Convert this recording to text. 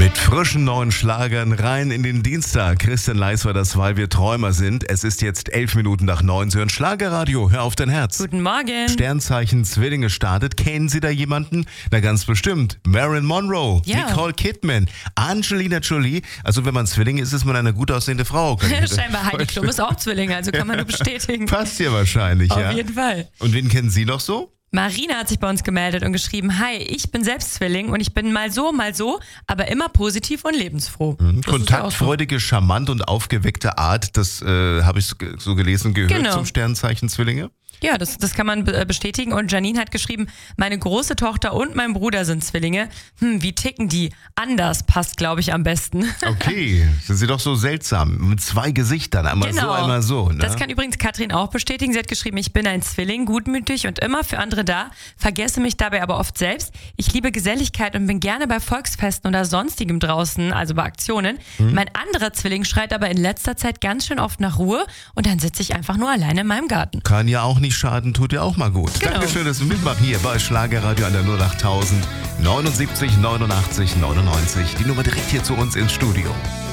Mit frischen neuen Schlagern rein in den Dienstag. Christian Leis war das, weil wir Träumer sind. Es ist jetzt 11 Minuten nach 9. Sie hören Schlagerradio, hör auf dein Herz. Guten Morgen. Sternzeichen Zwillinge startet. Kennen Sie da jemanden? Na ganz bestimmt. Marilyn Monroe, Ja. Nicole Kidman, Angelina Jolie. Also wenn man Zwilling ist, ist man eine gut aussehende Frau. Scheinbar Heidi Klum ist auch Zwilling, also kann man nur bestätigen. Passt ja wahrscheinlich, ja. Auf jeden Fall. Und wen kennen Sie noch so? Marina hat sich bei uns gemeldet und geschrieben, hi, ich bin selbst Zwilling und ich bin mal so, aber immer positiv und lebensfroh. Das ist ja auch so. Kontaktfreudige, charmant und aufgeweckte Art, das habe ich so gelesen und gehört Genau. zum Sternzeichen Zwillinge. Ja, das kann man bestätigen. Und Janine hat geschrieben, meine große Tochter und mein Bruder sind Zwillinge. Wie ticken die? Anders passt, glaube ich, am besten. Okay, sind Sie doch so seltsam. Mit zwei Gesichtern, einmal so, einmal so. Ne? Das kann übrigens Katrin auch bestätigen. Sie hat geschrieben, ich bin ein Zwilling, gutmütig und immer für andere da, vergesse mich dabei aber oft selbst. Ich liebe Geselligkeit und bin gerne bei Volksfesten oder sonstigem draußen, also bei Aktionen. Mein anderer Zwilling schreit aber in letzter Zeit ganz schön oft nach Ruhe und dann sitze ich einfach nur alleine in meinem Garten. Kann ja auch nicht schaden, tut ja auch mal gut. Genau. Dankeschön, dass Sie mitmachen hier bei Schlagerradio an der 08000 79 89 99. Die Nummer direkt hier zu uns ins Studio.